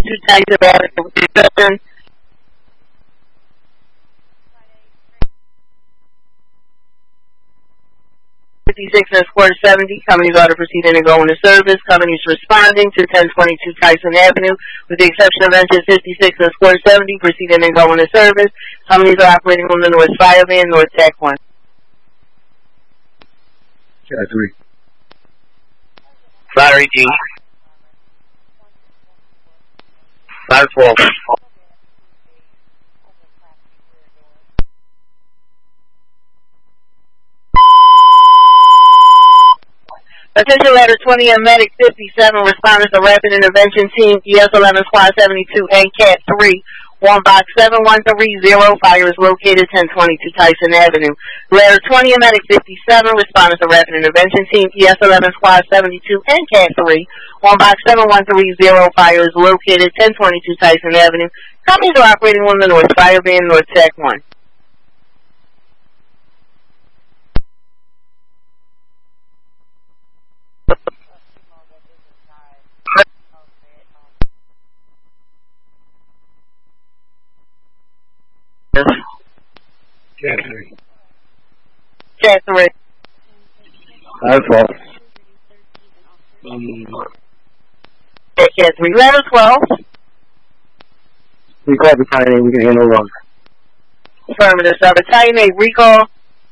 Tyson Avenue with the exception 56 and a square 70. Company's order proceeding to go into service. Company's responding to 1022 Tyson Avenue with the exception of engine 56 and a square 70 proceeding to go into service. Companies are operating on the North Fire Van, North Tech 1. Cat 3. Ladder 18. Ladder 12. Attention ladder 20 and medic 57, responders to rapid intervention team, ES 11 squad 72 and cat 3, 1 box 7130, fire is located 1022 Tyson Avenue. Ladder 20 and medic 57, responders to rapid intervention team, ES 11 squad 72 and cat 3, 1 box 7130, fire is located 1022 Tyson Avenue. Companies are operating on the North Fire Van, North Tech 1. Cat 3. Cat 3. Ladder 12. Cat 3. Ladder 12. We call the Battalion 8, we can handle wrong. Affirmative, sir. Battalion 8, recall.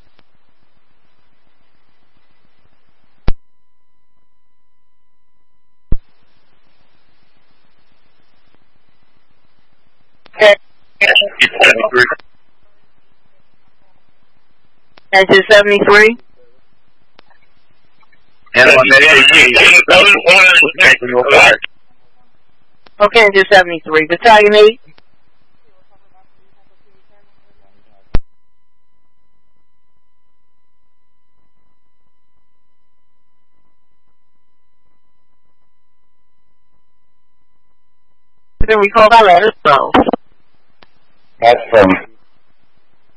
Okay. Engine 73. And Okay, engine 73. Battalion 8. Then we call that ladder 12. That's from